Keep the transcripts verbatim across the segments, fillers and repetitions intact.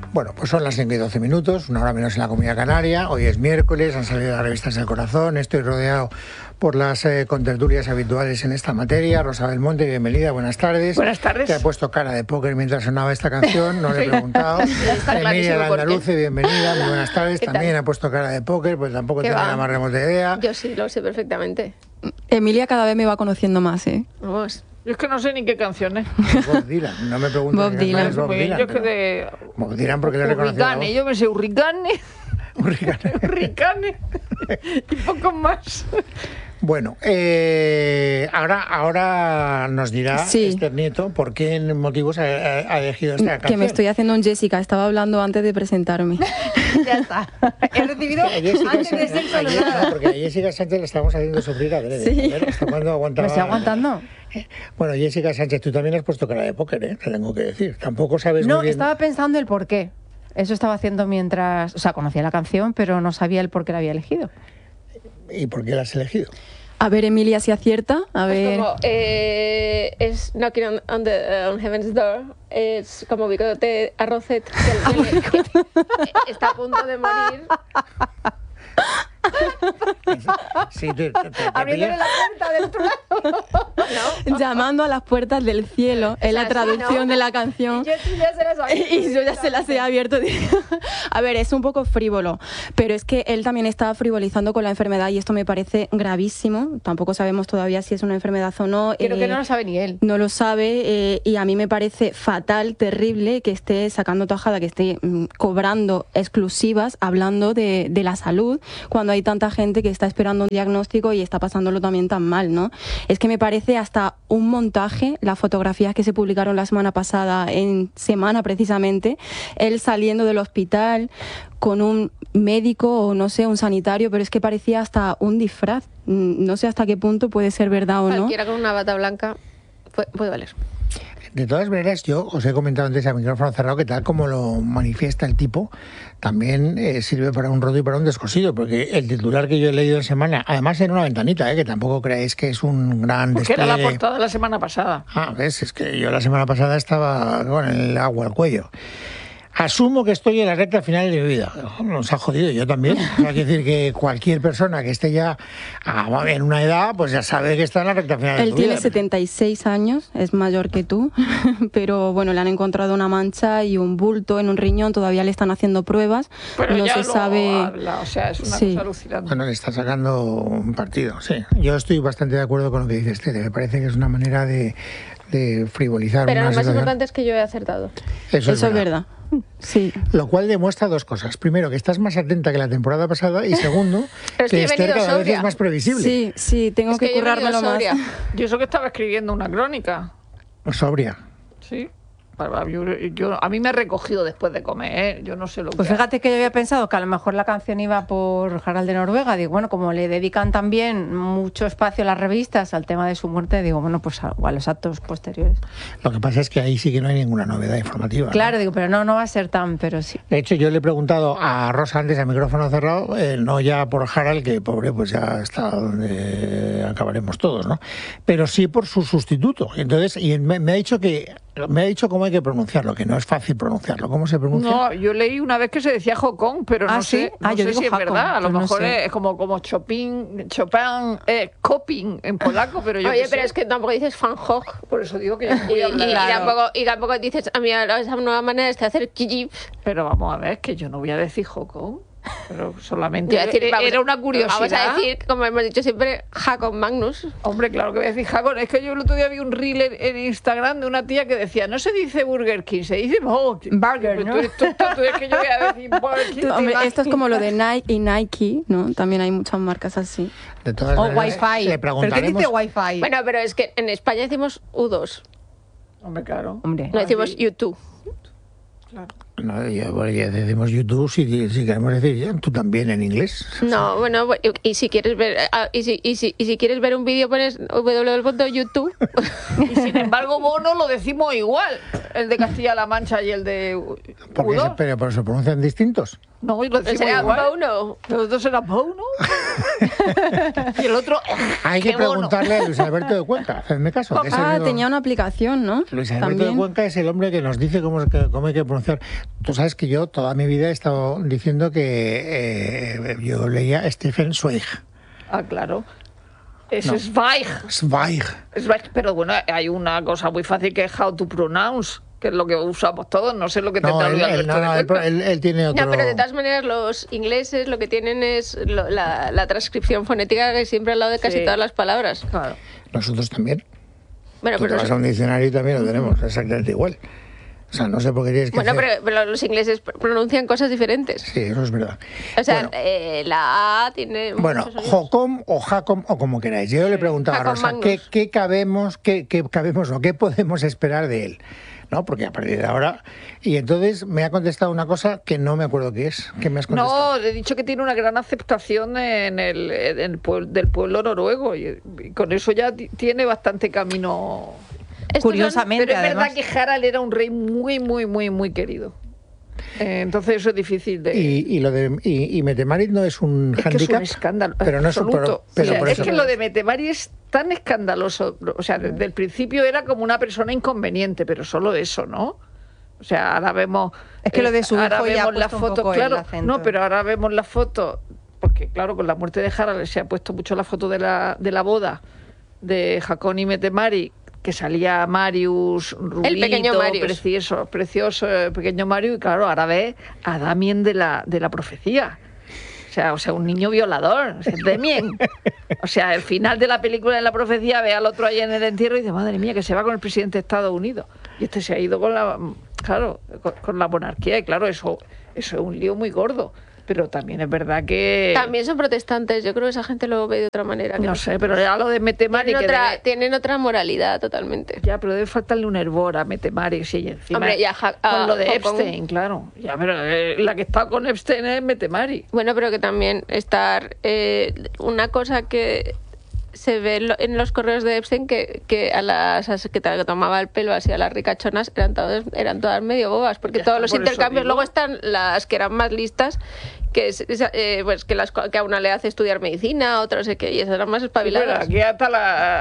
Bueno, pues son las cinco y doce minutos, una hora menos en la Comunidad Canaria. Hoy es miércoles, han salido las revistas del corazón. Estoy rodeado por las eh, contertulias habituales en esta materia. Rosa Belmonte, bienvenida, buenas tardes. Buenas tardes. Te ha puesto cara de póker mientras sonaba esta canción, no le he preguntado. Emilia Landaluce, bienvenida, muy buenas tardes. También ha puesto cara de póker, pues tampoco tenía la más remota idea. Yo sí, lo sé perfectamente. Emilia cada vez me va conociendo más, ¿eh? Vamos. Yo es que no sé ni qué canciones. Bob Dylan, no me preguntes. Bob Dylan. Es Bob Muy bien, Dylan, yo es que de... Bob Dylan porque le he reconocido la voz. Hurricane, yo me sé Hurricane. Hurricane. Hurricane. Y poco más. Bueno, eh, ahora, ahora nos dirá Sí. Esther Nieto por qué motivos ha, ha elegido esta canción. Que me estoy haciendo un Jessica, estaba hablando antes de presentarme. Ya está. He recibido A Jessica antes de Sánchez- sexo a no Jessica- nada. porque a Jessica Sánchez la estamos haciendo sufrir adrede. Sí. A ver, ¿hasta cuándo aguantaba? ¿Me estoy aguantando? Bueno, Jessica Sánchez, tú también has puesto cara de póker, ¿eh? Te tengo que decir. Tampoco sabes No, muy bien... estaba pensando el por qué. Eso estaba haciendo mientras... O sea, conocía la canción, pero no sabía el por qué la había elegido. ¿Y por qué la has elegido? A ver, Emilia, si acierta. A Es ver. como, eh, es Knocking on, on, the, on Heaven's Door. Es como bigote arrocet que, que- que- que está a punto de morir. Sí, te, te, te, te Abriéndole pillas- la puerta del otro lado. Llamando a las puertas del cielo, es la sea, sí, traducción ¿no? de la canción. Yo tú ya se las había Y yo ya se las he abierto. A ver, es un poco frívolo, pero es que él también estaba frivolizando con la enfermedad y esto me parece gravísimo. Tampoco sabemos todavía si es una enfermedad o no. Creo Eh, que no lo sabe ni él. No lo sabe eh, y a mí me parece fatal, terrible que esté sacando tajada, que esté mm, cobrando exclusivas, hablando de, de la salud, cuando hay tanta gente que está esperando un diagnóstico y está pasándolo también tan mal, ¿no? Es que me parece hasta un montaje, las fotografías que se publicaron la semana pasada, en Semana precisamente, él saliendo del hospital con un médico o no sé, un sanitario, pero es que parecía hasta un disfraz. Mm, No sé hasta qué punto puede ser verdad o no. Cualquiera con una bata blanca puede, puede valer. De todas maneras, yo os he comentado antes a micrófono cerrado que tal como lo manifiesta el tipo, también eh, sirve para un roto y para un descosido, porque el titular que yo he leído en Semana, además en una ventanita, eh, que tampoco creáis que es un gran Porque era despliegue. la portada de la semana pasada. Ah, ves, es que yo la semana pasada estaba con el agua al cuello. Asumo que estoy en la recta final de mi vida. Nos ha jodido, yo también. Hay que decir que cualquier persona que esté ya ah, en una edad, pues ya sabe que está en la recta final de Él su tiene vida. setenta y seis años, es mayor que tú, pero bueno, le han encontrado una mancha y un bulto en un riñón, todavía le están haciendo pruebas, Pero no ya se lo sabe... habla, o sea, es una Sí. cosa alucinante. Bueno, le está sacando un partido, sí. Yo estoy bastante de acuerdo con lo que dice Esther. Me parece que es una manera de, de frivolizar Pero una lo más situación. importante es que yo he acertado. Eso, Eso es verdad. Sí. Lo cual demuestra dos cosas. Primero, que estás más atenta que la temporada pasada. Y segundo, Pero es que que he Esther venido cada vez sobria. es más previsible. Sí, sí, tengo Es que, que yo he venido currármelo más. sobria. Yo eso que estaba escribiendo una crónica. Sobria. Sí. Yo, yo- a mí me ha recogido después de comer, ¿eh? Yo no sé lo Pues que... fíjate que yo había pensado que a lo mejor la canción iba por Harald de Noruega. Digo, bueno, como le dedican también mucho espacio a las revistas al tema de su muerte, digo, bueno, pues a, a los actos posteriores. Lo que pasa es que ahí sí que no hay ninguna novedad informativa, ¿no? Claro, digo, pero no, no va a ser tan, pero sí. De hecho, yo le he preguntado a Rosa antes a micrófono cerrado, eh, no ya por Harald, que pobre, pues ya está donde acabaremos todos, ¿no? Pero sí por su sustituto. Entonces, y me, me ha dicho que me ha dicho cómo hay que pronunciarlo, que no es fácil pronunciarlo. ¿Cómo se pronuncia? No, yo leí una vez que se decía Jocón, pero no Ah, ¿sí? sé, Ah, no yo sé digo si es Jacon, verdad. A lo pues no mejor sé. es como, como Chopin, Chopin, eh, Kopin en polaco, pero yo Oye, qué pero sé. es que tampoco dices Van Gogh. Por eso digo que yo no Y, voy a y- hablar. y Claro. tampoco, y tampoco dices, a mí esa nueva manera es de hacer kiji. Pero vamos a ver, que yo no voy a decir Jocón. Pero solamente Yo iba a decir, era vamos- era una curiosidad. Vamos a decir, como hemos dicho siempre, Jacob Magnus. Hombre, claro que voy a decir Jacon. Es que yo el otro día vi un reel en, en Instagram de una tía que decía, no se dice Burger King, se dice Burger. Burger, Pero ¿no? Tú eres tonta, tú eres que yo voy a decir Burger King. Hombre, imaginas? esto es como lo de Nike y Nike, ¿no? También hay muchas marcas así. De todas O maneras, Wi-Fi. le ¿Pero qué preguntaremos... dice Wi-Fi? Bueno, pero es que en España decimos U dos, Hombre, claro. Hombre. no decimos Así, YouTube. claro. No, ya, bueno, ya decimos YouTube, si, si queremos decir ya, tú también en inglés. No, bueno, y si quieres ver, ah, y si, y si, y si quieres ver un vídeo pones w w w punto youtube. Y sin embargo, Bono lo decimos igual. el de Castilla-La Mancha y el de Porque se, Udor? pero, pero se pronuncian distintos. No, y lo decimos ¿Será igual. Bono? Los dos eran Bono. Y el otro... Hay que ¡qué bono! preguntarle a Luis Alberto de Cuenca, hacedme caso. que es el Ah, único- tenía una aplicación, ¿no? Luis Alberto También. de Cuenca es el hombre que nos dice cómo, cómo hay que pronunciar. Tú sabes que yo toda mi vida he estado diciendo que eh, yo leía Stephen Zweig. Ah, claro. Ese No. es Zweig. Zweig. Zweig. Pero bueno, hay una cosa muy fácil que es how to pronounce, que es lo que usamos todos. No sé lo que No, tendrá él, Luis él- Alberto no, no, de él, Cuenca. él- él tiene otro... No, pero de todas maneras los ingleses lo que tienen es lo- la, la transcripción fonética que siempre al lado de casi Sí. todas las palabras. Claro. Nosotros también. Bueno, Tú te pero, vas a un diccionario y también lo tenemos exactamente igual. O sea, no sé por qué tienes que bueno, hacer- pero, pero los ingleses pr- pronuncian cosas diferentes. Sí, eso es verdad. O sea, Bueno. eh, la A tiene Bueno, muchos sonidos. Jocom o Jacom o como queráis. Yo le preguntaba a Jacom Rosa, Magnus. ¿qué, qué cabemos, qué, qué cabemos o qué podemos esperar de él? ¿No? Porque a partir de ahora... Y entonces me ha contestado una cosa que no me acuerdo qué es. ¿Qué me has contestado? No, he dicho que tiene una gran aceptación en el, en el pueblo, del pueblo noruego y, y con eso ya ti- tiene bastante camino. Estos son- Curiosamente, Pero es además. verdad que Harald era un rey muy, muy, muy, muy querido. Eh, entonces eso es difícil de... Y, y lo de y, y Metemarit no es un Es que es handicap. un escándalo pero no es un absoluto. pero, pero O sea, por es eso. que lo de Metemari es tan escandaloso. O sea, desde el principio era como una persona inconveniente, pero solo eso, ¿no? O sea, ahora vemos... Es que lo de su ahora hijo ya ha vemos la puesto un foto, poco el claro. acento. No, pero ahora vemos la foto, porque claro, con la muerte de Harald se ha puesto mucho la foto de la, de la boda de Hakon y Metemari, que salía Marius, rubito, pequeño Marius. precioso, precioso, el pequeño Marius, y claro, ahora ves a Damien de la, de la profecía. O sea, o sea, un niño violador, o sea, Damien. O sea, el final de la película de la profecía ve al otro ahí en el entierro y dice, madre mía, que se va con el presidente de Estados Unidos. Y este se ha ido con la, claro, con, con la monarquía, y claro, eso, eso es un lío muy gordo. Pero también es verdad que... También son protestantes, yo creo que esa gente lo ve de otra manera. que No sé, pero ya lo de Metemari... tienen, que otra, debe- tienen otra moralidad totalmente. Ya, pero debe faltarle un hervor a Metemari, sí, y encima Hombre, y a Ja- a con lo de Hong Epstein, claro. Ya, pero eh, la que está con Epstein es Metemari. Bueno, pero que también estar... eh, una cosa que se ve en lo- en los correos de Epstein que, que a las as- que, te- que tomaba el pelo así a las ricachonas eran todas, eran todas medio bobas, porque Ya todos está, los por eso intercambios, digo. luego están las que eran más listas, que es, es, eh, pues que, las, que a una le hace estudiar medicina, a otra no sé qué, y esas eran más Pero espabiladas. aquí hasta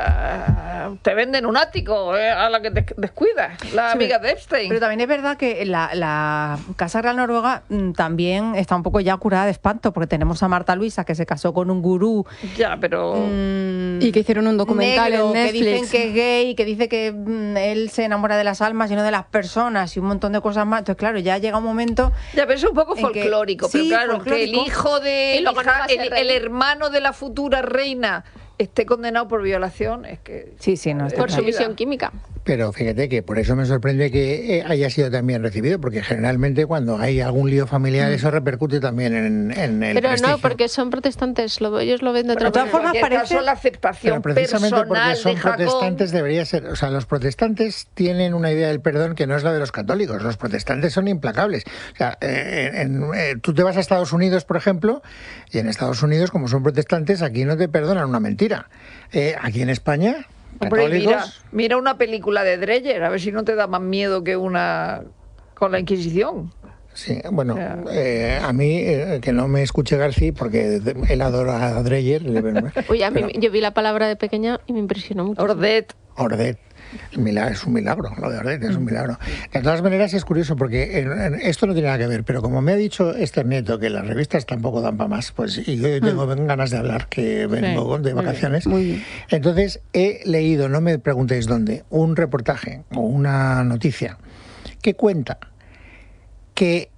la... Te venden un ático eh, a la que te descuidas, la Sí, amiga pero- de Epstein. Pero también es verdad que la, la Casa Real Noruega mm, también está un poco ya curada de espanto, porque tenemos a Marta Luisa, que se casó con un gurú. Ya, pero... mm, Y que hicieron un documental negro, en que dicen Netflix. que es gay, que dice que mm, él se enamora de las almas y no de las personas y un montón de cosas más. Entonces, claro, ya llega un momento... Ya, pero es un poco en que- folclórico, sí, pero claro, folclórico. que el hijo de... Y luego no va a ser el, rey. el hermano de la futura reina esté condenado por violación, es que... Sí, sí, no, está Por claro. sumisión química. Pero fíjate que por eso me sorprende que eh, haya sido también recibido, porque generalmente cuando hay algún lío familiar eso repercute también en, en el Pero prestigio. no, porque son protestantes, lo, ellos lo ven de otra Pero todas en manera. formas, cualquier parece- caso, la aceptación Pero precisamente porque personal son de Jacón... protestantes debería ser, o sea, los protestantes tienen una idea del perdón que no es la de los católicos. Los protestantes son implacables. O sea, eh, en- eh, tú te vas a Estados Unidos, por ejemplo, y en Estados Unidos, como son protestantes, aquí no te perdonan una mentira. Eh, aquí en España, Hombre, católicos... mira, mira una película de Dreyer, a ver si no te da más miedo que una con la Inquisición. Sí, bueno, Ya. eh, a mí, eh, que no me escuche García, porque él adora a Dreyer. le- Uy, a mí, pero yo vi la palabra de pequeña y me impresionó mucho. Ordet. Ordet, el milagro, es un milagro, lo de Ordet es un milagro. De todas maneras es curioso, porque en- en- esto no tiene nada que ver, pero como me ha dicho Esther Nieto que las revistas tampoco dan para más, pues y yo tengo ganas de hablar, que vengo de vacaciones. Muy bien. Entonces he leído, no me preguntéis dónde, un reportaje o una noticia que cuenta que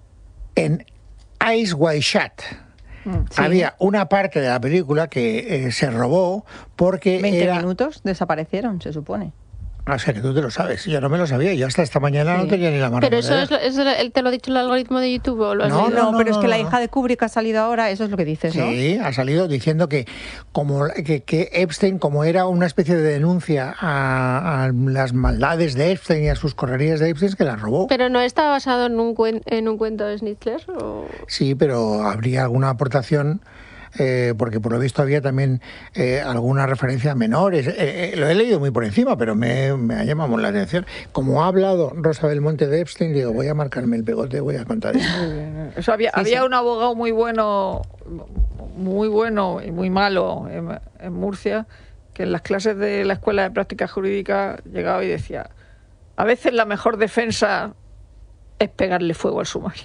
en Eyes Wide Shut había una parte de la película que eh, se robó porque veinte era... minutos desaparecieron, se supone. O sea, que tú te lo sabes. Yo no me lo sabía. Yo hasta esta mañana no Sí. tenía ni la mano. Pero eso es, lo- es lo- él te lo ha dicho el algoritmo de YouTube o lo has No, leído? No, no, pero no, es que la no. hija de Kubrick ha salido ahora, eso es lo que dices, ¿no? Sí, ha salido diciendo que como que, que Epstein, como era una especie de denuncia a, a las maldades de Epstein y a sus correrías de Epstein, que las robó. ¿Pero no está basado en un, cuen- en un cuento de Schnitzler? O... Sí, pero habría alguna aportación eh, porque por lo visto había también eh, alguna referencia a menores. Eh, eh, lo he leído muy por encima, pero me, me ha llamado la atención. Como ha hablado Rosa Belmonte de Epstein, digo, voy a marcarme el pegote, voy a contar esto. Eso había, Sí, había sí. un abogado muy bueno, muy bueno y muy malo en, en Murcia, que en las clases de la Escuela de Práctica Jurídica llegaba y decía, a veces la mejor defensa es pegarle fuego al sumario.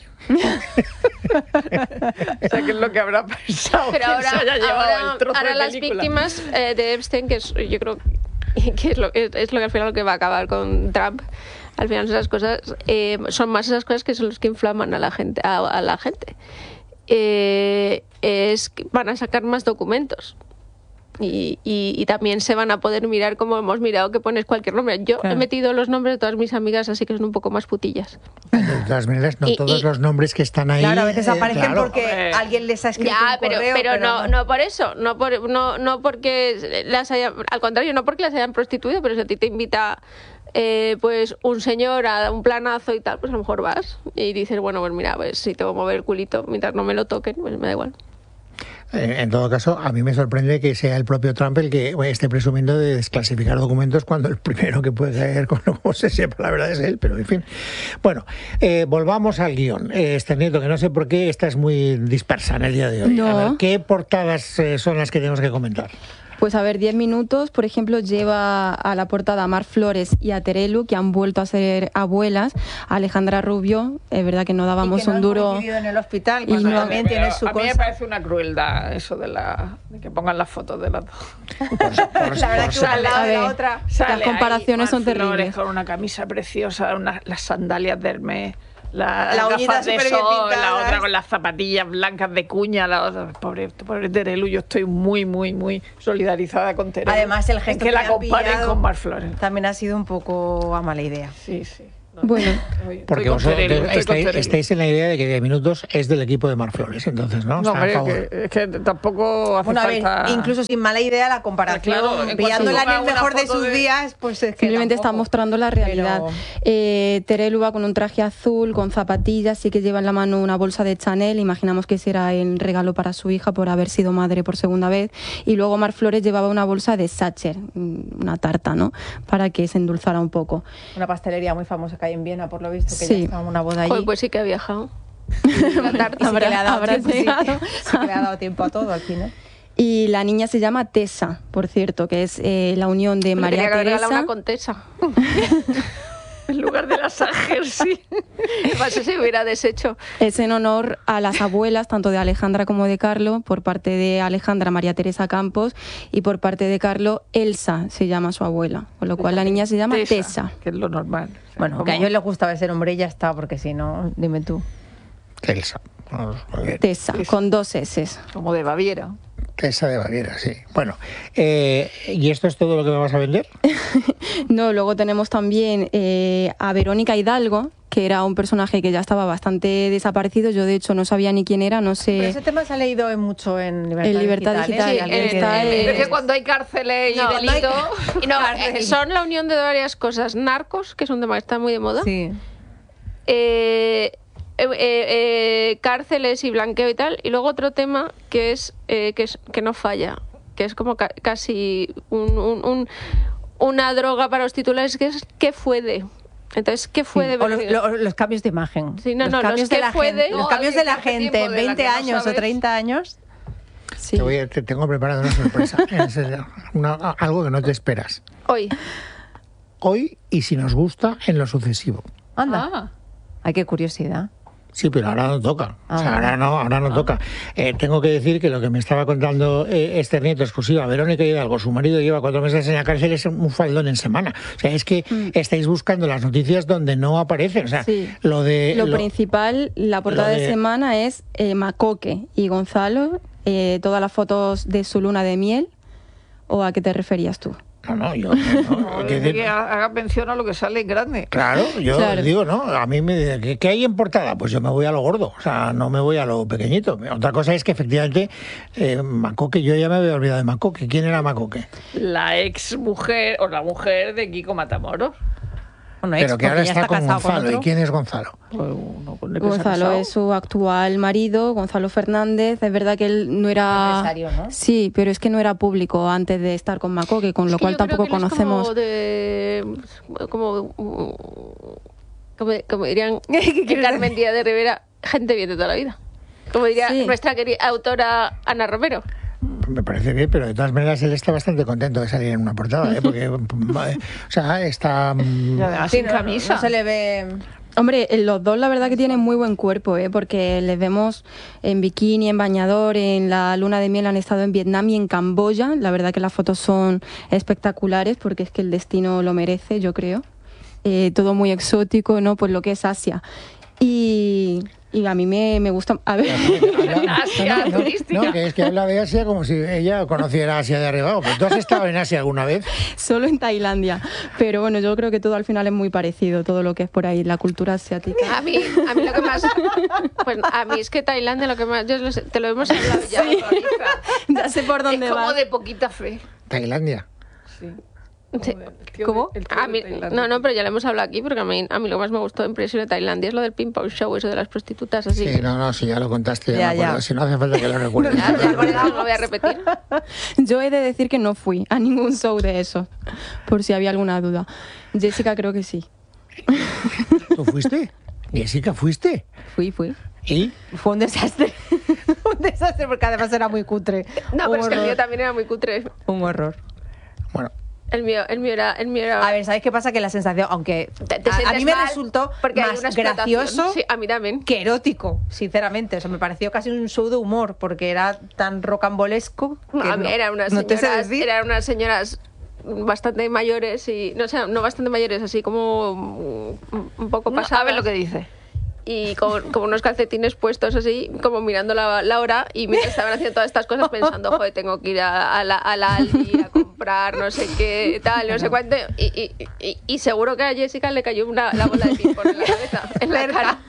O sea, que es lo que habrá pensado Pero quien ahora, se haya llevado ahora, el trozo ahora de las película. víctimas eh, de Epstein, que es, yo creo que es lo, es, es lo que al final lo que va a acabar con Trump, al final esas cosas eh, son más esas cosas que son los que inflaman a la gente, a, a la gente. Eh, es que van a sacar más documentos. Y, y, y también se van a poder mirar como hemos mirado que pones cualquier nombre. Yo Claro. he metido los nombres de todas mis amigas, así que son un poco más putillas. De todas maneras, no Y- todos y- los nombres que están ahí... Claro, a veces eh, aparecen claro. porque Hombre. alguien les ha escrito Ya, un pero, correo, pero, no, no por eso, no, por, no, no porque las hayan, al contrario, no porque las hayan prostituido, pero si a ti te invita eh, pues un señor a un planazo y tal, pues a lo mejor vas y dices, bueno, pues mira, pues si tengo que mover el culito mientras no me lo toquen, pues me da igual. Eh, En todo caso, a mí me sorprende que sea el propio Trump el que bueno, esté presumiendo de desclasificar documentos cuando el primero que puede caer con lo que se sepa la verdad es él, pero en fin. Bueno, eh, volvamos al guión. Eh, Esther Nieto, que no sé por qué estás muy dispersa en el día de hoy. No. A ver, ¿qué portadas eh, son las que tenemos que comentar? Pues a ver, diez minutos, por ejemplo, lleva a la portada a Mar Flores y a Terelu, que han vuelto a ser abuelas. A Alejandra Rubio, es verdad que no dábamos Y que no un han duro... coincidido en el hospital, y cuando no- también tiene su a mí me cosa. parece una crueldad eso de, la, de que pongan las fotos de las dos. Por- por- La verdad por- que una al lado A de la ver. otra. Sale Las comparaciones ahí son Mar Flores terribles. con una camisa preciosa, una- las sandalias de Hermès, la, La las uñita gafas de súper sol, bien la pintadas. otra con las zapatillas blancas de cuña, la otra, pobre, pobre Terelu, yo estoy muy, muy, muy solidarizada con Terelu. Además, el En gesto que que la le ha comparen pillado con Mar Flores. también ha sido un poco a mala idea. Sí, sí. No, Bueno, estoy- Porque estoy con vosotros Terelu, estoy con estáis, Terelu. estáis en la idea de que diez minutos es del equipo de Mar Flores, entonces, ¿no? No, Está a hombre, favor. que, es que tampoco hace Bueno, a ver, falta... incluso sin mala idea la comparación, Claro, en cuanto pillándola en ponga el una mejor de foto sus de- días, pues es que simplemente está tampoco. mostrando la realidad. Pero- Eh, Terelu va con un traje azul, con zapatillas, sí que lleva en la mano una bolsa de Chanel, imaginamos que será el regalo para su hija por haber sido madre por segunda vez, y luego Mar Flores llevaba una bolsa de Sacher, mm, una tarta, ¿no?, para que se endulzara un poco. Una pastelería muy famosa que hay en Viena, por lo visto, que Sí. ya estaba en una boda allí. Joder, pues sí que ha viajado. La Y tarta. sí que le ha dado habrá tiempo, sí, llegado. sí que le ha dado tiempo a todo al final. Y la niña se llama Tessa, por cierto, que es eh, la unión de Le María tenía que haber regalado Teresa. una contesa. En lugar de la Sanger, sí. Para eso se hubiera deshecho. Es en honor a las abuelas, tanto de Alejandra como de Carlo, por parte de Alejandra, María Teresa Campos, y por parte de Carlo, Elsa se llama su abuela, con lo cual la niña se llama Tessa, Tessa. que es lo normal. O sea, Bueno, que a como- ellos les gustaba ese nombre y ya está, porque si no, dime tú. Elsa. Vamos a ver. Tessa, Tessa. con dos S. Como de Baviera. Esa de Baviera, sí. Bueno, eh, ¿y esto es todo lo que me vas a vender? No, luego tenemos también eh, a Verónica Hidalgo, que era un personaje que ya estaba bastante desaparecido. Yo, de hecho, no sabía ni quién era, no Pero sé. ese tema se ha leído en mucho en Libertad, En Libertad Digital. Digital, ¿eh? sí, Si alguien eh, quiere- está en- Es que cuando hay cárceles y No, no hay- delitos... Y no, Cárcel. eh, son la unión de varias cosas. Narcos, que es un tema que está muy de moda. Sí. Eh, eh, eh, eh, cárceles y blanqueo y tal. Y luego otro tema que es, eh, que, es que no falla, que es como ca- casi un, un- un- una droga para los titulares, que es ¿qué fue de? Entonces, ¿qué fue de O los, Verónica? lo- los cambios de imagen. Sí, no, los no, cambios los de que la fue gente, de- los No, cambios de la alguien que hace gente tiempo en de la veinte que no años o sabes. treinta años. Sí. Te, voy a- te tengo preparado una sorpresa. En serio, una- algo que no te esperas. Hoy. Hoy y si nos gusta en lo sucesivo. Anda. Ah. Ay, qué curiosidad. Sí, pero ahora no toca. O sea, Ah. ahora no, ahora no toca. Eh, tengo que decir que lo que me estaba contando eh, Esther Nieto, exclusiva, Verónica Hidalgo, su marido lleva cuatro meses en la cárcel, es un faldón en semana. O sea, es que estáis buscando las noticias donde no aparecen. O sea, Sí. lo de... Lo, principal, la portada lo de... de- semana es eh, Macoque y Gonzalo, eh, todas las fotos de su luna de miel. ¿O a qué te referías tú? No, no, yo... no, No, que- dice que haga mención a lo que sale en grande. Claro, yo Claro. digo, ¿no? A mí me dicen, ¿qué, ¿qué hay en portada? Pues yo me voy a lo gordo, o sea, no me voy a lo pequeñito. Otra cosa es que efectivamente eh, Macoque, yo ya me había olvidado de Macoque. ¿Quién era Macoque? La ex mujer o la mujer de Kiko Matamoros. Bueno, ex, pero que ahora porque ya está, con casado Gonzalo. otro. ¿Y quién es Gonzalo? Pues uno con el que se ha Gonzalo casado. es su actual marido, Gonzalo Fernández. Es verdad que él no era... Empresario, ¿no? Sí, pero es que no era público antes de estar con Macoque, con Es lo que cual yo creo tampoco que él es conocemos... Como, de, como, como, como dirían en Carmen Díaz de Rivera, gente bien de toda la vida. Como diría Sí. nuestra querida autora Ana Romero. Me parece bien, pero de todas maneras él está bastante contento de salir en una portada, ¿eh? Porque, o sea, está... Y además Sí, sin no, camisa. no se le ve... Hombre, los dos la verdad que tienen muy buen cuerpo, ¿eh? Porque les vemos en bikini, en bañador, en la luna de miel han estado en Vietnam y en Camboya. La verdad que las fotos son espectaculares porque es que el destino lo merece, yo creo. Eh, todo muy exótico, ¿no? Pues lo que es Asia. Y, y a mí me, me gusta... A ver... Asia no, no, turística. no, que es que habla de Asia como si ella conociera Asia de arriba. Pues, ¿tú has estado en Asia alguna vez? Solo en Tailandia. Pero bueno, yo creo que todo al final es muy parecido, todo lo que es por ahí, la cultura asiática. A mí, a mí lo que más... Pues a mí es que Tailandia lo que más... Yo lo sé, te lo hemos hablado ya. Sí. Ya sé por dónde Es como vas. de poquita fe. Tailandia. Sí. ¿Cómo? A mí, no, no, pero ya lo hemos hablado aquí, porque a mí, a mí lo que más me gustó de impresión de Tailandia es lo del ping pong show, eso de las prostitutas así. Sí, no, no, si ya lo contaste, ya, Ya, me acuerdo. ya. Si no hace falta que lo recuerdes. Ya, ya, por eso no lo voy a repetir. Yo he de decir que no fui a ningún show de eso, por si había alguna duda. Jessica creo que sí. ¿Tú fuiste? Jessica, ¿fuiste? Fui, fui. ¿Y? Fue un desastre. Un desastre porque además era muy cutre. No, Un pero es que el horror. mío también era muy cutre. Un horror. Bueno, El mío, el mío era... El mío era A ver, ¿sabéis qué pasa? Que la sensación, aunque te- te a, a sientes mí me mal resultó porque hay más una explotación. gracioso Sí, a mí también. que erótico, sinceramente. O sea, me pareció casi un show de humor porque era tan rocambolesco que A mí no, eran unas no te sé señoras, decir. eran unas señoras bastante mayores y no sé, no bastante mayores, así como un un poco No pasadas. sabe lo que dice. Y con, con unos calcetines puestos así, como mirando la, la hora, y mientras estaban haciendo todas estas cosas pensando, joder, tengo que ir a, a la, a la Aldi a comprar no sé qué, tal, no sé cuánto. Y, y, y, y seguro que a Jessica le cayó una, la bola de ping-pong en la cabeza, en la cara.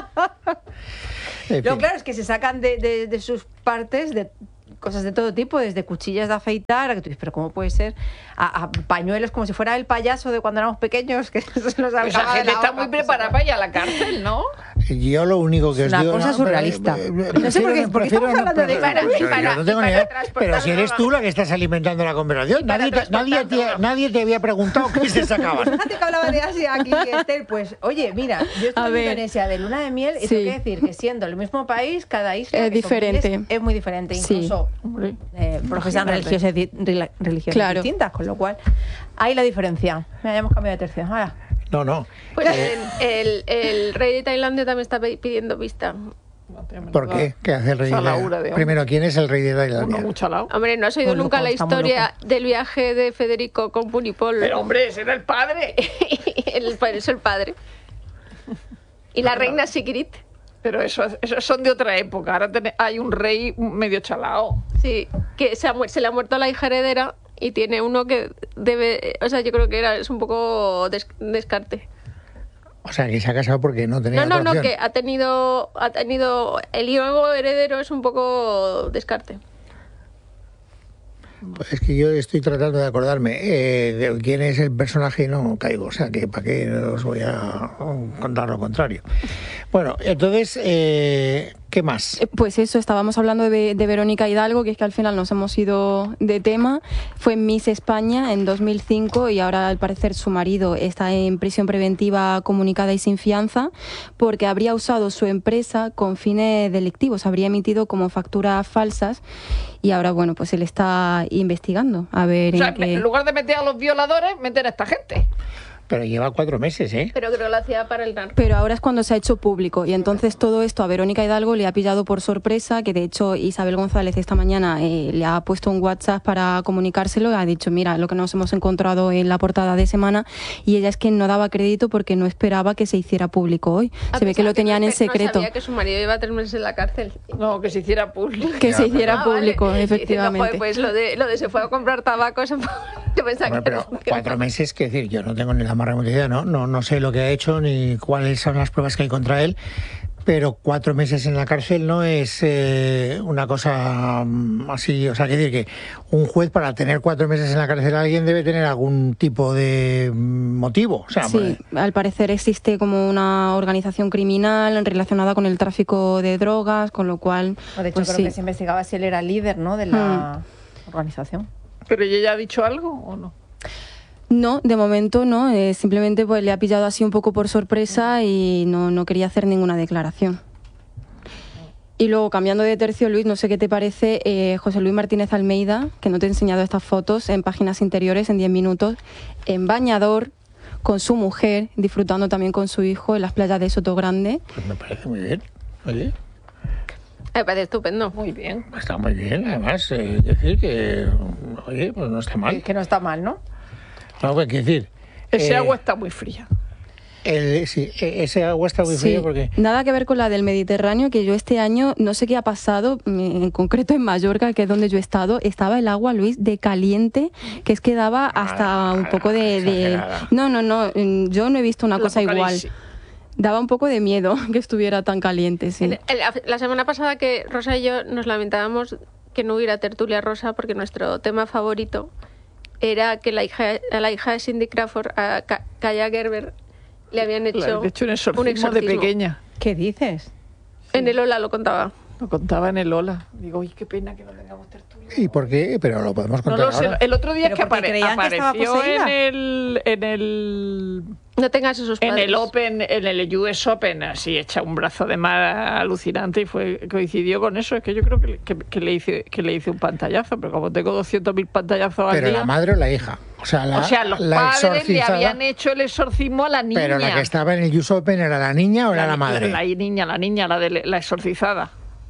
en Lo fin. claro es que se sacan de, de, de sus partes de cosas de todo tipo, desde cuchillas de afeitar, a que tú dices, pero ¿cómo puede ser? A, a pañuelos como si fuera el payaso de cuando éramos pequeños, que se nos Esa sacaba de gente la está boca, muy pues, preparada para ir a la cárcel, ¿no? Yo lo único que Es os una digo... cosa pero, surrealista. eh, eh, No sé por qué- prefiero- por qué prefiero estamos no- hablando de- pero- para- yo para- no tengo y ni para idea. transportar Pero si eres droga. tú la que estás alimentando la conversación. Y para Nadie te, nadie, transportar te, droga. nadie te había preguntado qué se sacaban. Fíjate que hablaba de Asia aquí, Esther, pues, oye, mira, yo A estuve en ver. Indonesia de luna de miel y Sí. tengo que decir que siendo el mismo país, cada isla Es que son diferente. miles, es muy diferente. Sí. Incluso Hombre. eh, profesan religiosas, di- rela- religiones Claro. distintas, con lo cual hay la diferencia. Mira, ya hemos cambiado de tercio. Ahora, No, no. Pues el, el, el rey de Tailandia también está pe- pidiendo vista. ¿Por qué? ¿Qué hace el rey Esa de laura de Tailandia? hombre. Primero, ¿quién es el rey de Uno Tailandia? mucho al lado. Hombre, ¿no has oído Muy nunca loco, la está muy historia loco. del viaje de Federico con Punipol? Pero hombre, ese era el padre. el, por eso el padre. Y la reina Sikirit. Pero eso, eso son de otra época. Ahora tene- hay un rey medio chalao. Sí, que se, ha muer- se le ha muerto la hija heredera y tiene uno que debe... O sea, yo creo que era, es un poco des- descarte. O sea, que se ha casado porque no tenía No, no, otra no, opción. que ha tenido, ha tenido... El hijo heredero es un poco descarte. Pues es que yo estoy tratando de acordarme eh, de quién es el personaje y no caigo. O sea, que para qué os voy a contar lo contrario. Bueno, entonces, eh, ¿qué más? Eh, Pues eso, estábamos hablando de, de Verónica Hidalgo, que es que al final nos hemos ido de tema. Fue Miss España en dos mil cinco y ahora al parecer su marido está en prisión preventiva comunicada y sin fianza porque habría usado su empresa con fines delictivos, habría emitido como facturas falsas y ahora, bueno, pues él está investigando a ver O sea, en qué... en lugar de meter a los violadores, meter a esta gente. Pero lleva cuatro meses, ¿eh? Pero creo que lo hacía para el narco. Pero ahora es cuando se ha hecho público y entonces todo esto a Verónica Hidalgo le ha pillado por sorpresa, que de hecho Isabel González esta mañana eh, le ha puesto un WhatsApp para comunicárselo, ha dicho, mira, lo que nos hemos encontrado en la portada de semana, y ella es que no daba crédito porque no esperaba que se hiciera público hoy. Ah, Se ve que pensaba lo tenían no, en secreto. No sabía que su marido iba tres meses en la cárcel. No, que se hiciera público. Que se hiciera Ah, vale. público, Y diciendo, efectivamente. "Joder, pues lo de, lo de se fue a comprar tabaco, eso fue-". Yo pensaba Hombre, que pero cuatro meses, que decir, yo no tengo ni la más remota idea, ¿no? No, no sé lo que ha hecho ni cuáles son las pruebas que hay contra él, pero cuatro meses en la cárcel no es eh, una cosa um, así. O sea, quiere decir que un juez para tener cuatro meses en la cárcel a alguien debe tener algún tipo de motivo. O sea, sí, pues, al parecer existe como una organización criminal relacionada con el tráfico de drogas, con lo cual... De hecho, pues creo sí. que se investigaba si él era líder, ¿no?, de la hmm. organización. ¿Pero ella ha dicho algo o no? No, de momento no. Eh, simplemente pues le ha pillado así un poco por sorpresa y no, no quería hacer ninguna declaración. Y luego, cambiando de tercio, Luis, no sé qué te parece eh, José Luis Martínez Almeida, que no te he enseñado estas fotos en páginas interiores en diez minutos, en bañador, con su mujer, disfrutando también con su hijo en las playas de Sotogrande. Pues me parece muy bien. Oye. Me parece estupendo. Muy bien. Está muy bien, además. Eh, decir que, oye, pues no está mal. Que no está mal, ¿no? No, pues quiero decir. Ese eh, agua está muy fría. El, sí, ese agua está muy Sí, fría porque... nada que ver con la del Mediterráneo, que yo este año, no sé qué ha pasado, en concreto en Mallorca, que es donde yo he estado, estaba el agua, Luis, de caliente, que es que daba hasta un poco de... de... No, no, no, yo no he visto una El cosa igual. apocalipsis. Daba un poco de miedo que estuviera tan caliente, sí. El- el- la semana pasada que Rosa y yo nos lamentábamos que no hubiera tertulia rosa porque nuestro tema favorito era que la hija, a la hija de Cindy Crawford, a Ka- Kaya Gerber, le habían hecho, Le han hecho un exorcismo, un exorcismo. de pequeña. ¿Qué dices? En el Ola lo contaba. Lo contaba en el Ola. Digo, uy, qué pena que no tengamos tertulia. ¿Y por qué? Pero lo podemos No contar lo sé. ahora. El otro día es ¿Pero que porque apare- creían que estaba apareció en poseída? el, en el No tengas esos en padres. el Open, en el U S Open, así echa un brazo de mar alucinante y fue coincidió con eso. Es que yo creo que, le- que, que le hice que le hice un pantallazo, pero como tengo doscientos mil pantallazos al Pero día. la madre o la hija. O sea, la, o sea, los la padres le exorcizada, habían hecho el exorcismo a la niña. pero la que estaba en el U S Open era la niña o era la, madre. La, niña, la niña, la de la exorcizada.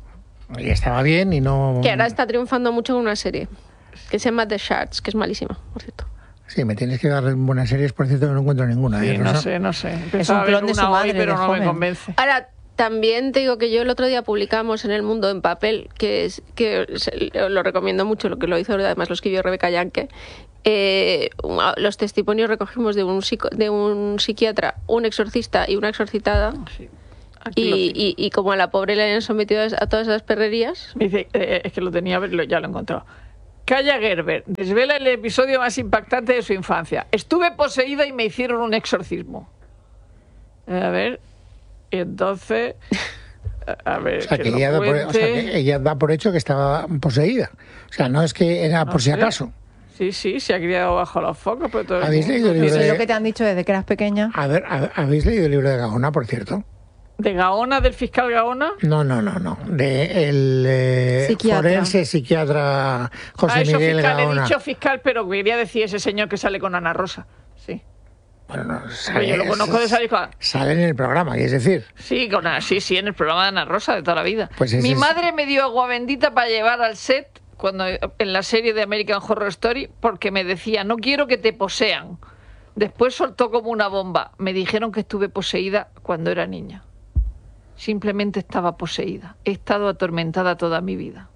Y estaba bien y no... Que ahora está triunfando mucho con una serie que se llama The Shards, que es malísima, por cierto. Sí, me tienes que dar buenas series, por cierto, que no encuentro ninguna. Sí, ¿eh, no Rosa? sé, no sé. Es Empezaba un a ver clon de su una hoy, madre, pero de no me joven. convence. Ahora, también te digo que yo el otro día publicamos en El Mundo en papel, que es que se- lo recomiendo mucho, lo que lo hizo además lo escribió Rebeca Yanke. Eh, los testimonios recogimos de un, psico- de un psiquiatra, un exorcista y una exorcitada. Sí. Aquí lo Y, tengo. y, y como a la pobre le habían sometido a a todas esas perrerías. Me dice, eh, es que lo tenía, lo- ya lo he encontrado. Kaya Gerber desvela el episodio más impactante de su infancia. Estuve poseída y me hicieron un exorcismo. A ver, y entonces, a ver, O sea, que lo ella, da por, o sea, cuente. que ella da por hecho que estaba poseída. O sea, no es que era por si sé. acaso. Sí, sí, se ha criado bajo los focos, pero todo el ¿Habéis mundo- leído el libro Eso es de- lo que te han dicho desde que eras pequeña. A ver, a- ¿habéis leído el libro de Gaona, por cierto? ¿De Gaona, del fiscal Gaona? No, no, no, no. De el eh, Psiquiatra. forense psiquiatra José Ah, eso Miguel fiscal, he Gaona. dicho fiscal, pero quería decir ese señor que sale con Ana Rosa. Sí. Bueno, no, Pero sale, yo lo conozco de salir con... sale en el programa, es decir. Sí, con, sí, sí, en el programa de Ana Rosa de toda la vida. Pues ese Mi es- madre me dio agua bendita para llevar al set cuando en la serie de American Horror Story porque me decía, no quiero que te posean. Después soltó como una bomba. Me dijeron que estuve poseída cuando era niña. Simplemente estaba poseída. He estado atormentada toda mi vida.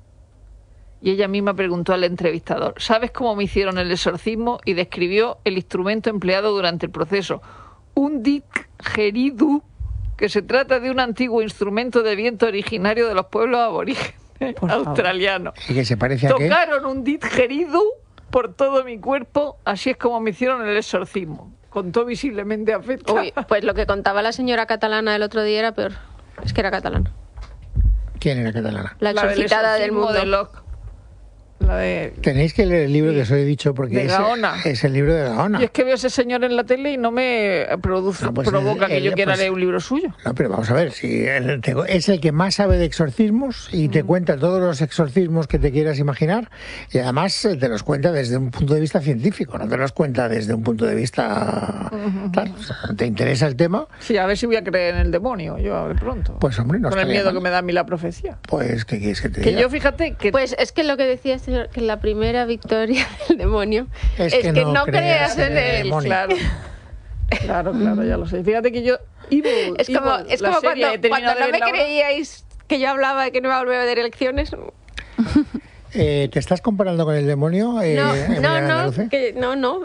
Y ella misma preguntó al entrevistador, ¿sabes cómo me hicieron el exorcismo? Y describió el instrumento empleado durante el proceso. Un didgeridoo, que se trata de un antiguo instrumento de viento originario de los pueblos aborígenes Por favor. australianos. Y que se parece a qué. Tocaron un didgeridoo por todo mi cuerpo, así es como me hicieron el exorcismo. Contó visiblemente afectada. Uy, pues lo que contaba la señora catalana el otro día era peor. Es que era catalana. ¿Quién era catalana? La La del exorcitada del exorcismo mundo. de Locke. La de... Tenéis que leer el libro que os he dicho porque De es, Gaona. es el libro de Gaona. Y es que veo a ese señor en la tele y no me produce, No, pues provoca el- que yo el- quiera pues- leer un libro suyo. No, pero vamos a ver, si el- te- es el que más sabe de exorcismos y te cuenta todos los exorcismos que te quieras imaginar y además eh, te los cuenta desde un punto de vista científico, no te los cuenta desde un punto de vista tal. O sea, ¿te interesa el tema? Sí, a ver si voy a creer en el demonio, yo de pronto. Pues hombre, no Con el estaría miedo mal. que me da a mí la profecía. Pues, ¿qué quieres que te Que diga? yo, fíjate, que Pues es que lo que decía el señor, que la primera victoria del demonio Es es, que que, no no creas creas en en el él. demonio. claro. Claro, claro, ya lo sé. Fíjate que yo... Evil, Es como, Evil, es la como serie, cuando, he terminado cuando de no me verla ahora. creíais que yo hablaba de que no iba a volver a ver elecciones. Eh, ¿Te estás comparando con el demonio? Eh, No, Emiliana no, no, Andaluce? que, no, no.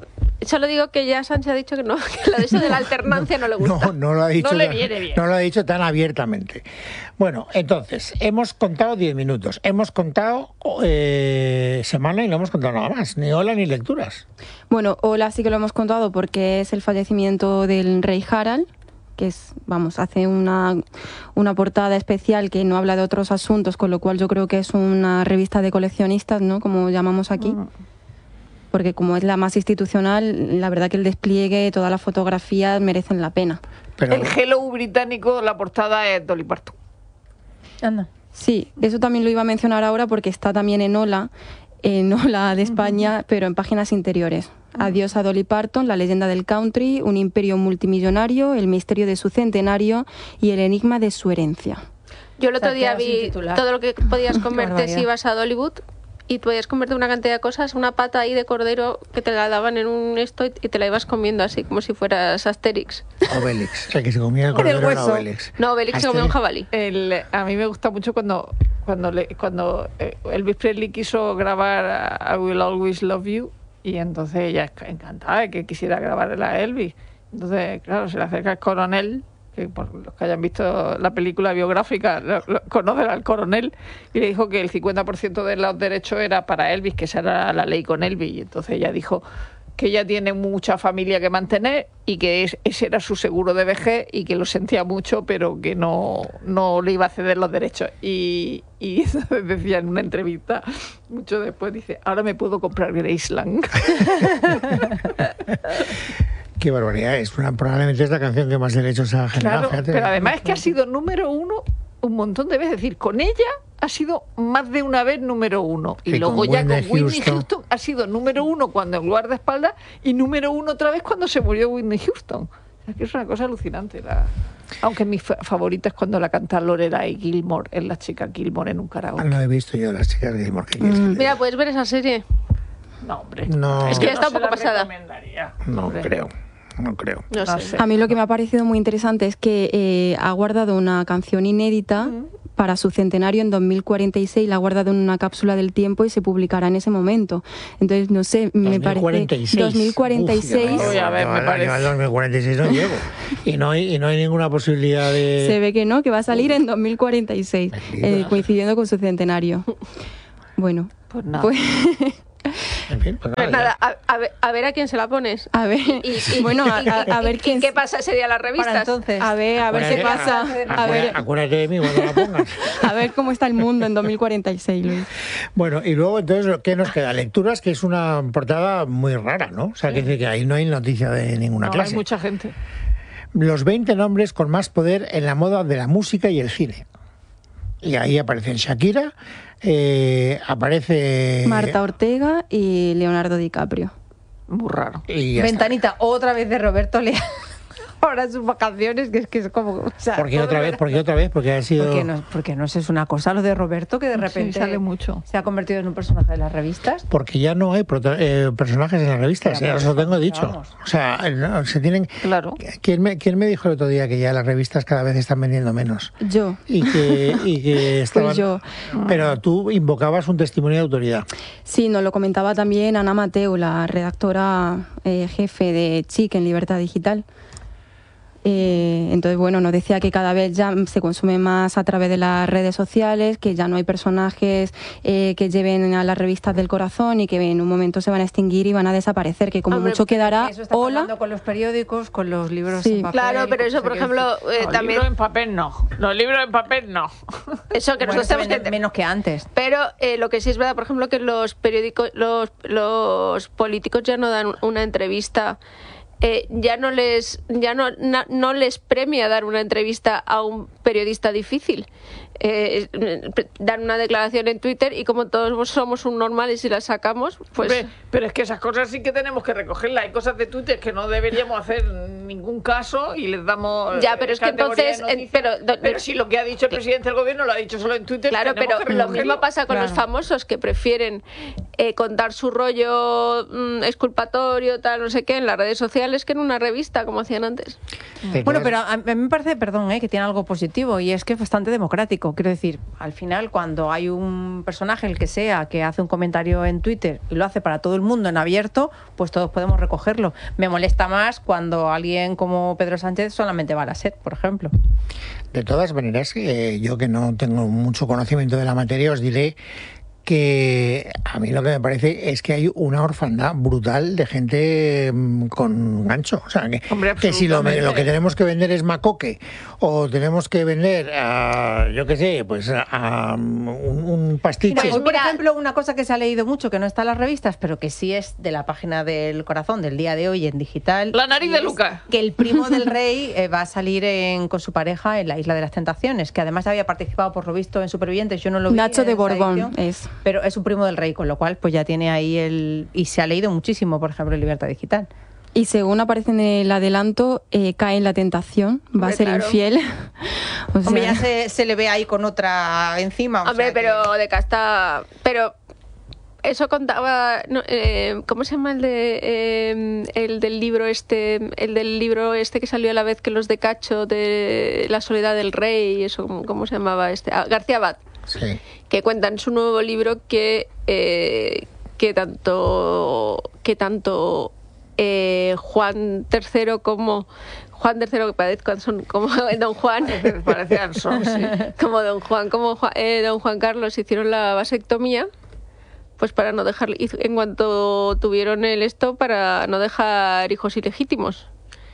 Solo digo que ya Sánchez ha dicho que no, que lo de eso de la alternancia no le gusta. No, no lo ha dicho. No le tan- viene bien. No lo ha dicho tan abiertamente. Bueno, entonces, hemos contado diez minutos. Hemos contado eh, semana y no hemos contado nada más. Ni hola ni lecturas. Bueno, hola sí que lo hemos contado porque es el fallecimiento del rey Harald, que es, vamos, hace una, una portada especial que no habla de otros asuntos, con lo cual yo creo que es una revista de coleccionistas, ¿no? Como llamamos aquí. Mm. Porque como es la más institucional, la verdad que el despliegue, todas las fotografías merecen la pena. Pero, El Hello británico, la portada es Dolly Parton. Anda. Sí, eso también lo iba a mencionar ahora porque está también en Hola, en Hola de España, pero en páginas interiores. Adiós a Dolly Parton, la leyenda del country, un imperio multimillonario, el misterio de su centenario y el enigma de su herencia. Yo el otro O sea, día queda sin vi titular. todo lo que podías comerte barbaridad. si ibas a Dollywood y podías comerte una cantidad de cosas, una pata ahí de cordero que te la daban en un esto y te la ibas comiendo así como si fueras Asterix. Obelix, el que se comía el Con el cordero era hueso. Obelix. No, Obelix se comió un jabalí. El, a mí me gusta mucho cuando cuando le, cuando eh, Elvis Presley quiso grabar I Will Always Love You y entonces ella es encantada de que quisiera grabar a Elvis. Entonces, claro, se le acerca el coronel, que por los que hayan visto la película biográfica lo, lo- conocen al coronel, y le dijo que el cincuenta por ciento de los derechos era para Elvis, que esa era la ley con Elvis. Y entonces ella dijo que ella tiene mucha familia que mantener y que es- ese era su seguro de vejez y que lo sentía mucho, pero que no, no le iba a ceder los derechos. Y, y entonces decía en una entrevista, mucho después, dice, ahora me puedo comprar Graceland. Qué barbaridad. Es una, probablemente es la canción que más derechos ha generado. Claro, fíjate. pero además es que ha sido número uno un montón de veces. Es decir, con ella ha sido más de una vez número uno. Y Sí, luego con ya con Whitney Whitney Houston. Houston. ha sido número uno cuando en guardaespaldas y número uno otra vez cuando se murió Whitney Houston. Es que es una cosa alucinante. La... Aunque mi fa- favorita es cuando la canta Lorelai Gilmore, es la chica Gilmore en un karaoke. No he visto yo las chicas de Gilmore. ¿Qué quieres que te diga? Mira, puedes ver esa serie. No, hombre. No. Es que ya Yo está un se poco la pasada. recomendaría, No hombre. creo. No creo. No, No sé. sé. A mí lo que me ha parecido muy interesante es que eh, ha guardado una canción inédita para su centenario en dos mil cuarenta y seis, la ha guardado en una cápsula del tiempo y se publicará en ese momento. Entonces, no sé, me parece... dos mil cuarenta y seis. dos mil cuarenta y seis. Uf, Uy, a ver, me yo parece. al dos mil cuarenta y seis no llego. Y no hay, y no hay ninguna posibilidad de... Se ve que no, que va a salir en dos mil cuarenta y seis, eh, coincidiendo con su centenario. Bueno, Pues nada. pues En fin, pues Pues nada, nada, a, a ver, a ver a quién se la pones. a ver, Y, y- bueno, a, y- a- a y- ver y quién... qué pasa ese día en las revistas. Para entonces. A ver, a ver Acuérdate- qué pasa. A acuérdate- ver, Acuérdate de mí cuando la pongas. a ver cómo está el mundo en dos mil cuarenta y seis, Luis. Bueno, y luego entonces, ¿qué nos queda? Lecturas, que es una portada muy rara, ¿no? O sea, que dice que ahí no hay noticia de ninguna No, clase. hay mucha gente. Los veinte nombres con más poder en la moda de la música y el cine. Y ahí aparecen Shakira, eh, aparece... Marta Ortega y Leonardo DiCaprio. Muy raro. y ya está. Ventanita, otra vez de Roberto Leal. Ahora sus vacaciones, que es que es como... O sea, ¿Por qué todo otra el vez? verano. ¿Por qué otra vez? Porque ha sido... Porque no, porque no sé, es una cosa lo de Roberto que de Sí, repente sale mucho. se ha convertido en un personaje de las revistas. Porque ya no hay prota- eh, personajes en las revistas, Pero ya os lo tengo dicho. vamos. O sea, no, se tienen... Claro. ¿Quién me, ¿Quién me dijo el otro día que ya las revistas cada vez están vendiendo menos? Yo. Y que, y que estaban... yo. Pero tú invocabas un testimonio de autoridad. Sí, nos lo comentaba también Ana Mateu, la redactora eh, jefe de Chic en Libertad Digital. Eh, entonces, bueno, nos decía que cada vez ya se consume más a través de las redes sociales, que ya no hay personajes eh, que lleven a las revistas del corazón y que en un momento se van a extinguir y van a desaparecer, que como Hombre, mucho quedará Eso está hola. pasando con los periódicos, con los libros Sí. en papel. Claro, pero y eso, con- por o sea, ejemplo, quiero eh, Los también... libros en papel no. Los libros en papel no. Eso, que decir, bueno, nosotros se tenemos venden que... menos que antes. Pero eh, lo que sí es verdad, por ejemplo, que los periódicos, los, los políticos ya no dan una entrevista, eh, ya no les, ya no, na- no les premia dar una entrevista a un periodista difícil. Eh, eh, dan una declaración en Twitter y como todos somos un normal y si la sacamos, pues... Hombre, pero es que esas cosas sí que tenemos que recogerlas. Hay cosas de Twitter que no deberíamos hacer ningún caso y les damos. Ya, eh, pero es que categoría de entonces, eh, noticia. pero- do- pero si lo que ha dicho el presidente del gobierno lo ha dicho solo en Twitter. Claro, tenemos pero que lo recogerlo. mismo pasa con los Claro. famosos que prefieren eh, contar su rollo mm, exculpatorio, tal, no sé qué, en las redes sociales sociales que en una revista, como hacían antes. Bueno, pero a mí me parece, perdón, ¿eh? que tiene algo positivo y es que es bastante democrático. Quiero decir, al final, cuando hay un personaje, el que sea, que hace un comentario en Twitter y lo hace para todo el mundo en abierto, pues todos podemos recogerlo. Me molesta más cuando alguien como Pedro Sánchez solamente va a la SER, por ejemplo. De todas maneras, eh, yo que no tengo mucho conocimiento de la materia, os diré que a mí lo que me parece es que hay una orfandad brutal de gente mm, con gancho. O sea, que, Hombre, que si lo, absolutamente. lo que tenemos que vender es macoque o tenemos que vender, a, yo qué sé, pues a, a un, un pastiche. Pues, por mira- ejemplo, una cosa que se ha leído mucho, que no está en las revistas, pero que sí es de la página del Corazón del día de hoy en digital. La nariz y de es Lucas. Que el primo del rey eh, va a salir en- con su pareja en la Isla de las Tentaciones, que además había participado, por lo visto, en Supervivientes. Yo no lo vi. Nacho en de esa Borbón edición, es. Pero es un primo del rey, con lo cual pues ya tiene ahí el... Y se ha leído muchísimo, por ejemplo, en Libertad Digital. Y según aparece en el adelanto, eh, cae en la tentación, va Hombre, a ser claro. infiel. O sea, Hombre, ya se, se le ve ahí con otra encima. o Hombre, sea que- pero de casta... Pero eso contaba... no, eh, ¿Cómo se llama el de eh, el del libro este? El del libro este que salió a la vez que los de Cacho, de La soledad del rey, eso, ¿cómo, cómo se llamaba este? Ah, García Abad. Sí. Que cuenta en su nuevo libro que eh, que tanto que tanto eh, Juan tercero como Juan tercero que padezco son como Don Juan Parece Anson, sí. como Don Juan como Juan- eh, Don Juan Carlos hicieron la vasectomía, pues para no dejar, hizo- en cuanto tuvieron el esto, para no dejar hijos ilegítimos,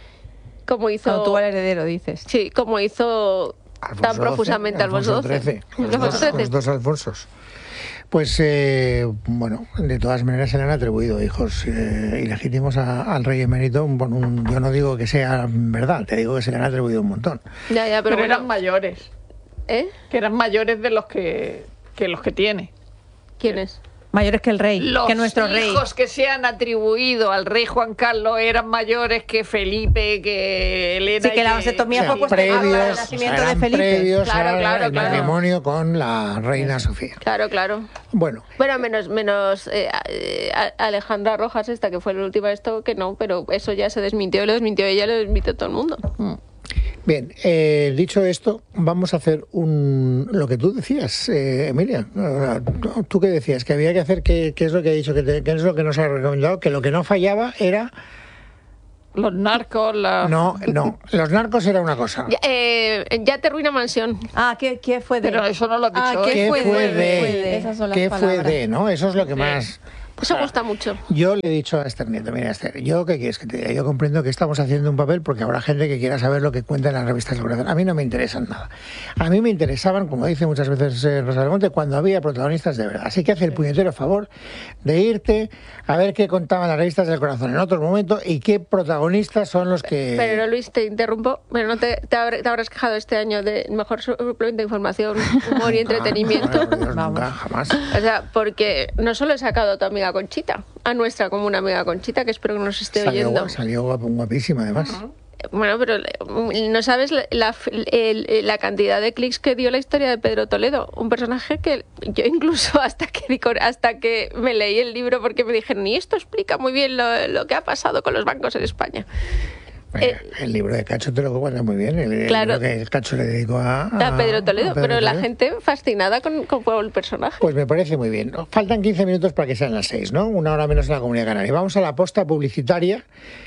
como hizo Cuando tuvo al heredero, dices. sí como hizo Alfonso tan doce, profusamente Alfonso Alfonso doce. trece, los, Alfonso dos, trece. los dos Alfonsos. Pues, eh, bueno, de todas maneras se le han atribuido hijos eh, ilegítimos a- al rey emérito. Bueno, un- yo no digo que sea verdad, te digo que se le han atribuido un montón. Ya, ya, Pero, pero, eran bueno, mayores. ¿eh? Que eran mayores de los que, que los que tiene. ¿Quién es? Mayores que el rey, Los que nuestro rey. hijos que se han atribuido al rey Juan Carlos eran mayores que Felipe, que Elena. Sí, que y la vasectomía O sea, fue posterior al previos, nacimiento de eran Felipe. previos Claro, al claro, al claro. matrimonio con la reina Sofía. Claro, claro. Bueno, Bueno, menos menos eh, eh, a- Alejandra Rojas, esta que fue la última esto, que no, pero eso ya se desmintió, lo desmintió ella, lo desmintió todo el mundo. bien, eh, dicho esto, vamos a hacer un lo que tú decías, eh, Emilia. ¿Tú qué decías? Que había que hacer, ¿qué, qué es lo que ha dicho? ¿Qué, te- qué es lo que nos ha recomendado? Que lo que no fallaba era... Los narcos, la... No, no, los narcos era una cosa. Ya, eh, ya te ruina mansión. Ah, ¿qué, qué fue de...? Pero eso no lo has dicho Ah, hoy. ¿qué ¿Qué fue fue de? de? Esas son las ¿Qué fue palabras. de? ¿No? Eso es lo que más... Eso gusta mucho. Yo le he dicho a Esther Nieto, mira Esther, yo qué quieres que te diga, yo comprendo que estamos haciendo un papel porque habrá gente que quiera saber lo que cuentan las revistas del corazón. A mí no me interesan nada. A mí me interesaban, como dice muchas veces eh, Rosa del Monte, cuando había protagonistas de verdad. Así que hace el puñetero favor de irte a ver qué contaban las revistas del corazón en otro momento y qué protagonistas son los que... Pero Luis, te interrumpo. Pero no te, te, habré- te habrás quejado este año de mejor suplemento de información, humor y Nunca, entretenimiento. no, por Dios, Vamos. nunca, jamás. O sea, porque no solo he sacado a tu amiga Conchita, a nuestra común amiga Conchita, que espero que nos esté Salió, oyendo. guap- salió guap- guapísima además. Bueno, pero eh, no sabes la, la, el- la cantidad de clics que dio la historia de Pedro Toledo, un personaje que yo incluso hasta que di con- hasta que me leí el libro porque me dijeron, y esto explica muy bien lo, lo que ha pasado con los bancos en España. Bueno, Eh, el libro de Cacho te lo cuenta muy bien. El, el Claro. libro que Cacho le dedicó a, A Pedro Toledo, a Pedro pero la Toledo. gente fascinada con, con el personaje. Pues me parece muy bien. Faltan quince minutos para que sean las seis, ¿no? Una hora menos en la Comunidad Canaria. Vamos a la posta publicitaria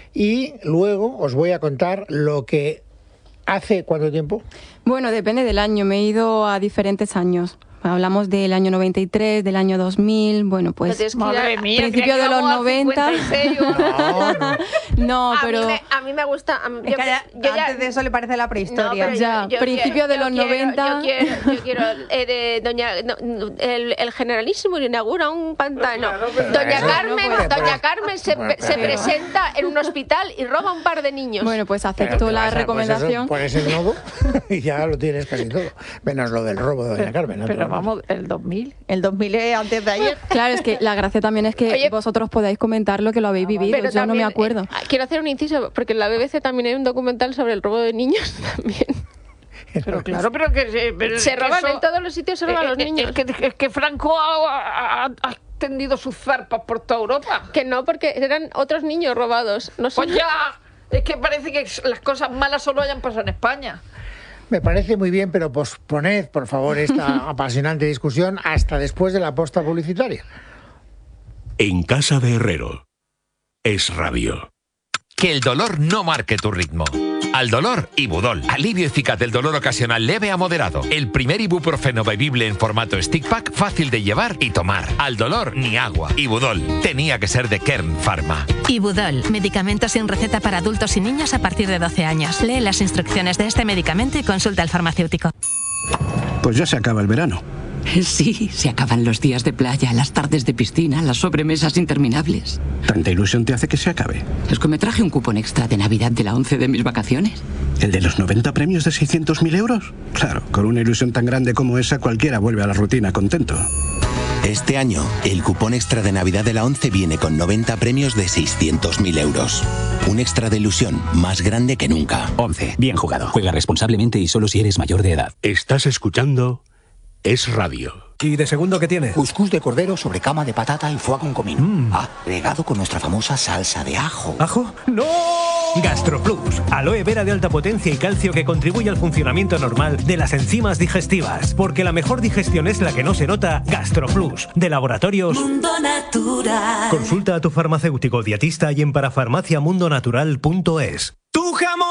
y luego os voy a contar lo que hace cuánto tiempo. Bueno, depende del año. Me he ido a diferentes años. Hablamos del año noventa y tres, del año dos mil. Bueno, No pues tienes que ir a- Madre mía, principio creía que de los íbamos al noventa. cincuenta y seis, ¿o? No, no. no, a, pero mí me, a mí me gusta. a mí- Es yo, que ya- yo ya- antes de eso le parece la No, prehistoria. pero Ya, principio de yo los quiero- noventa. Yo quiero, yo quiero eh, de doña, no, no, el, el generalísimo inaugura un pantano. Claro, pero doña eso Carmen, no puede, doña pero- Carmen se, bueno, se pero- presenta en un hospital y roba un par de niños. Bueno, pues Pero aceptó te la vas a- recomendación. Pues eso, pones el nodo y ya lo tienes casi todo. Menos lo del robo de Doña Carmen. ¿no? Pero vamos, el dos mil. El dos mil es antes de ayer. Claro, es que la gracia también es que Oye, vosotros podáis comentar lo que lo habéis vivido. Pero Yo no me también, acuerdo. eh, quiero hacer un inciso, porque en la B B C también hay un documental sobre el robo de niños también. Pero claro, pero que se, pero Se que roban eso- en todos los sitios, se roban eh, a los eh, niños. eh, que, que- que Franco ha, ha- ha extendido sus zarpas por toda Europa. Que no, porque eran otros niños robados. No sé. Pues ya, es que parece que las cosas malas solo hayan pasado en España. Me parece muy bien, pero posponed, por favor, esta apasionante discusión hasta después de la posta publicitaria. En casa de Herrero. Es radio. Que el dolor no marque tu ritmo. Al dolor, Ibudol. Alivio eficaz del dolor ocasional leve a moderado. El primer ibuprofeno bebible en formato stick pack, fácil de llevar y tomar. Al dolor, ni agua. Ibudol. Tenía que ser de Kern Pharma. Ibudol. Medicamento sin receta para adultos y niños a partir de doce años. Lee las instrucciones de este medicamento y consulta al farmacéutico. Pues ya se acaba el verano. Sí, se acaban los días de playa, las tardes de piscina, las sobremesas interminables. ¿Tanta ilusión te hace que se acabe? Es que me traje un cupón extra de Navidad de la ONCE de mis vacaciones. ¿El de los noventa premios de seiscientos mil euros? Claro, con una ilusión tan grande como esa, cualquiera vuelve a la rutina contento. Este año, el cupón extra de Navidad de la ONCE viene con noventa premios de seiscientos mil euros. Un extra de ilusión más grande que nunca. ONCE, bien jugado. Juega responsablemente y solo si eres mayor de edad. Estás escuchando Es Radio. ¿Y de segundo qué tiene? Cuscús de cordero sobre cama de patata y foie con comino. Mm. Ah, regado con nuestra famosa salsa de ajo. ¿Ajo? ¡No! GastroPlus, aloe vera de alta potencia y calcio que contribuye al funcionamiento normal de las enzimas digestivas. Porque la mejor digestión es la que no se nota. GastroPlus, de Laboratorios Mundo Natural. Consulta a tu farmacéutico dietista y en parafarmaciamundonatural punto es. ¡Tu jamón!